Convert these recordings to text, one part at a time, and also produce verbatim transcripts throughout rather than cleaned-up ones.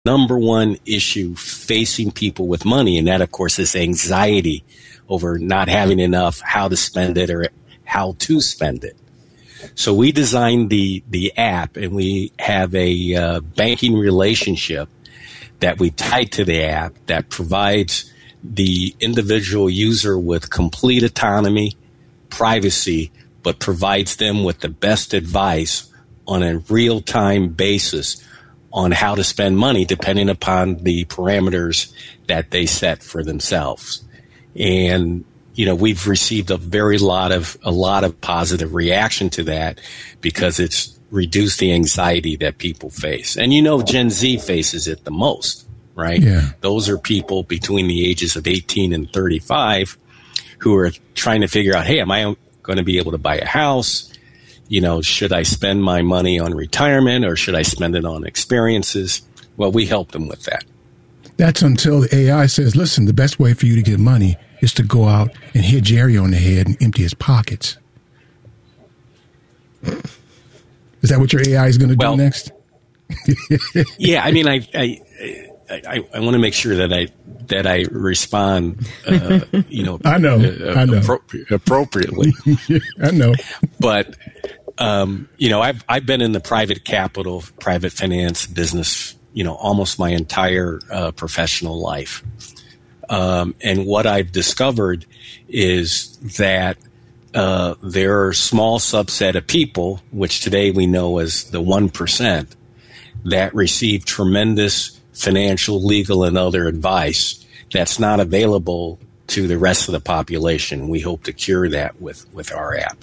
number one issue facing people with money, and that, of course, is anxiety over not having enough, how to spend it, or how to spend it. So we designed the the app, and we have a uh, banking relationship that we tied to the app that provides the individual user with complete autonomy, privacy, but provides them with the best advice on a real-time basis on how to spend money depending upon the parameters that they set for themselves. And, you know, we've received a very lot of, a lot of positive reaction to that because it's reduced the anxiety that people face. And, you know, Gen Z faces it the most, right? Yeah. Those are people between the ages of eighteen and thirty-five who are trying to figure out, hey, am I going to be able to buy a house? You know, should I spend my money on retirement or should I spend it on experiences? Well, we help them with that. That's until the A I says, listen, the best way for you to get money is to go out and hit Jerry on the head and empty his pockets. Is that what your A I is going to well, do next? Yeah, I mean, I I, I, I want to make sure that I that I respond, uh, you know, I know, uh, I know. Appro- appropriately. I know, but um, you know, I've I've been in the private capital, private finance business, you know, almost my entire uh, professional life, um, and what I've discovered is that uh, there are a small subset of people, which today we know as the one percent, that receive tremendous financial, legal, and other advice that's not available to the rest of the population. We hope to cure that with, with our app.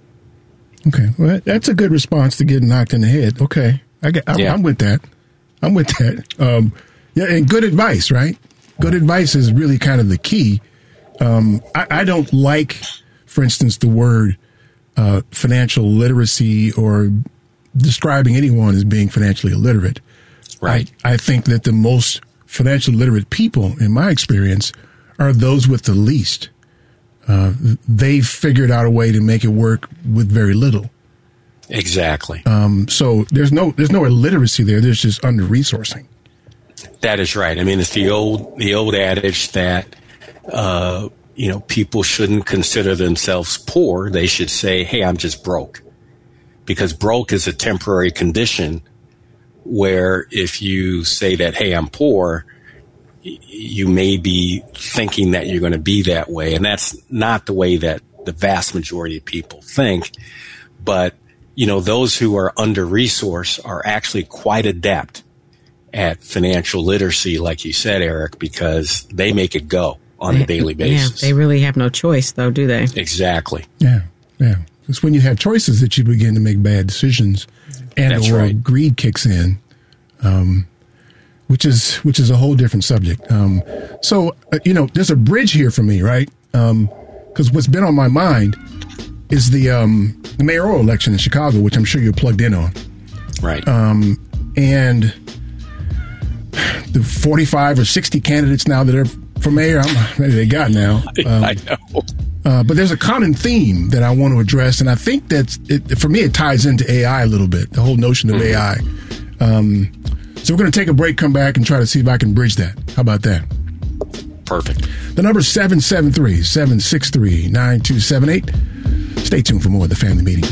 Okay, well, that's a good response to getting knocked in the head. Okay, I get, I'm, yeah. I'm with that. I'm with that. Um, yeah, and good advice, right? Good advice is really kind of the key. Um, I, I don't like, for instance, the word uh, financial literacy or describing anyone as being financially illiterate. Right. I, I think that the most financially literate people, in my experience, are those with the least. Uh, they've figured out a way to make it work with very little. Exactly. Um, so there's no there's no illiteracy there. There's just under-resourcing. That is right. I mean, it's the old the old adage that uh, you know, people shouldn't consider themselves poor. They should say, "Hey, I'm just broke," because broke is a temporary condition. Where if you say that, hey, I'm poor, you may be thinking that you're going to be that way. And that's not the way that the vast majority of people think. But, you know, those who are under-resourced are actually quite adept at financial literacy, like you said, Eric, because they make it go on a daily basis. Yeah, they really have no choice, though, do they? Exactly. Yeah, yeah. It's when you have choices that you begin to make bad decisions. And That's or right. greed kicks in, um, which is which is a whole different subject. Um, so, uh, you know, there's a bridge here for me, right? Because um, what's been on my mind is the, um, the mayoral election in Chicago, which I'm sure you're plugged in on. Right. Um, and the forty-five or sixty candidates now that are for mayor, I'm ready they got now. Um, I know. Uh, but there's a common theme that I want to address, and I think that it, for me it ties into A I a little bit, the whole notion of mm-hmm. A I. Um, so we're going to take a break, come back, and try to see if I can bridge that. How about that? Perfect. The number is seven seven three, seven six three, nine two seven eight. Stay tuned for more of The Family Meeting.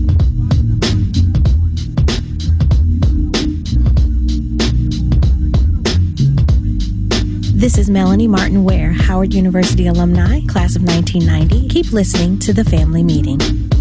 This is Melanie Martin Ware, Howard University alumni, class of nineteen ninety. Keep listening to The Family Meeting.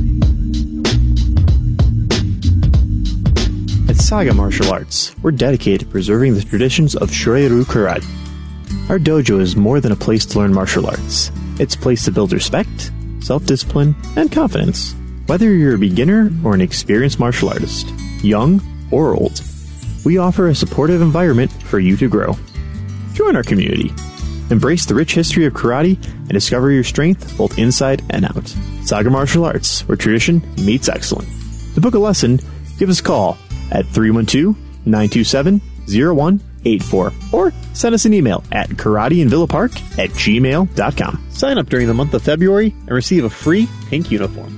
At Saga Martial Arts, we're dedicated to preserving the traditions of Shorin-ryu Karate. Our dojo is more than a place to learn martial arts. It's a place to build respect, self-discipline, and confidence. Whether you're a beginner or an experienced martial artist, young or old, we offer a supportive environment for you to grow. Join our community. Embrace the rich history of karate and discover your strength both inside and out. Saga Martial Arts, where tradition meets excellence. To book a lesson, give us a call at three one two, nine two seven, zero one eight four or send us an email at karateinvillapark at gmail dot com. Sign up during the month of February and receive a free pink uniform.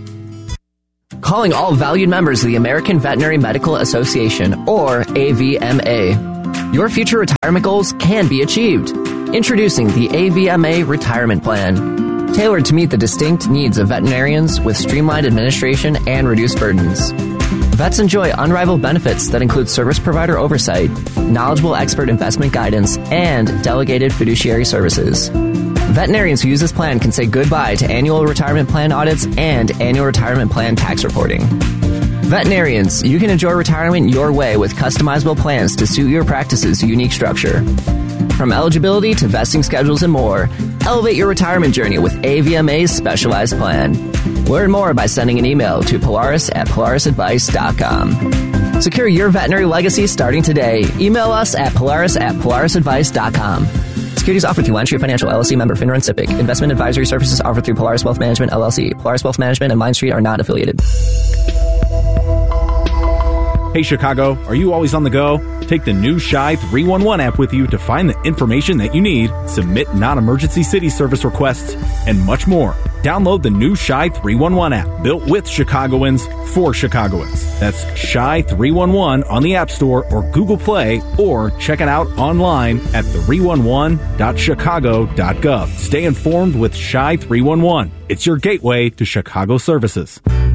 Calling all valued members of the American Veterinary Medical Association, or A V M A. Your future retirement goals can be achieved. Introducing the A V M A Retirement Plan, tailored to meet the distinct needs of veterinarians with streamlined administration and reduced burdens. Vets enjoy unrivaled benefits that include service provider oversight, knowledgeable expert investment guidance, and delegated fiduciary services. Veterinarians who use this plan can say goodbye to annual retirement plan audits and annual retirement plan tax reporting. Veterinarians, you can enjoy retirement your way with customizable plans to suit your practice's unique structure. From eligibility to vesting schedules and more, elevate your retirement journey with A V M A's specialized plan. Learn more by sending an email to Polaris at polaris advice dot com. Secure your veterinary legacy starting today. Email us at polaris at polaris advice dot com. Securities offered through LineStreet Financial, L L C, member FINRA and SIPC. Investment advisory services offered through Polaris Wealth Management, L L C. Polaris Wealth Management and LineStreet are not affiliated. Hey Chicago, are you always on the go? Take the new Shy three one one app with you to find the information that you need, submit non-emergency city service requests, and much more. Download the new Shy three one one app, built with Chicagoans for Chicagoans. That's Shy three one one on the App Store or Google Play, or check it out online at three one one dot chicago dot gov. Stay informed with Shy three one one. It's your gateway to Chicago services.